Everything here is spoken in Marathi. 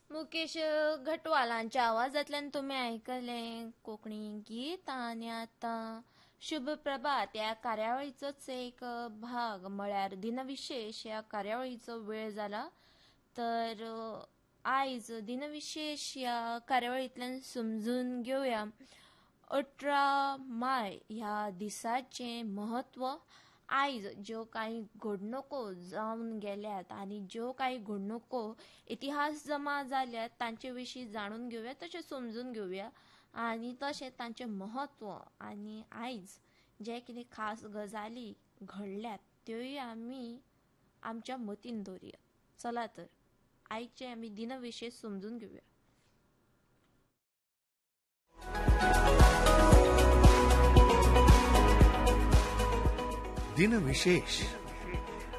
मुकेश घटवालांच्या आवाजातल्यान तुम्ही ऐकले कोकणी गीत. आणि आता शुभ प्रभात या कार्यावळीचोच एक भाग म्हळ्यार दिनविशेष या कार्यावळीचो वेळ जाला. तर आयज दिनविशेष या कार्यावळींतल्यान समजून घेवया 18 माय ह्या दिसाचे महत्व. आयज ज्यो काही घडणुको जावन गेल्यात आणि ज्यो काही घडणुको इतिहास जमा जाल्यात तांचे विशीं जाणून घेवया, तशें समजून घेवया आणि तशें तांचें महत्व. आणि आयज जे कितें खास गजाली घडल्यात त्योय आमी आमच्या मतीन दवरया. चला तर आयचे आमी दिनविशेष समजून घेवया. दिनविशेष.